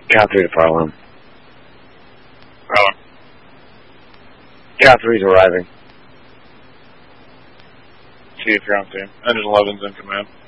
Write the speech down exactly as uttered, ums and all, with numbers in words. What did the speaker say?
Cat three to Farland. Farland. Cat three's arriving. See if you're on scene. Engine eleven's in command.